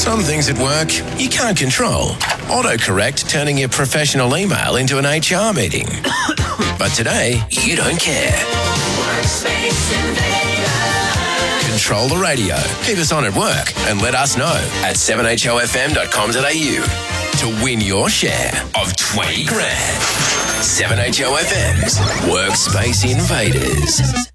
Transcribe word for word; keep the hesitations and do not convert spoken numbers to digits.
Some things at work you can't control. Autocorrect turning your professional email into an H R meeting. But today, you don't care. Workspace Invader. Control the radio. Keep us on at work and let us know at seven h o f m dot com dot a u to win your share of twenty grand. seven H O F M's Workspace Invaders.